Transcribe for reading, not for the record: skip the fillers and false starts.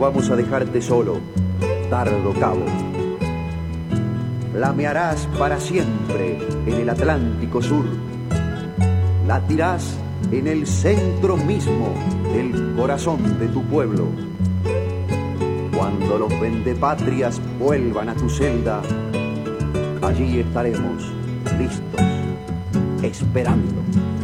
vamos a dejarte solo, tardo cabo. Flamearás para siempre en el Atlántico Sur, latirás en el centro mismo del corazón de tu pueblo. Cuando los vendepatrias vuelvan a tu celda, allí estaremos listos, esperando.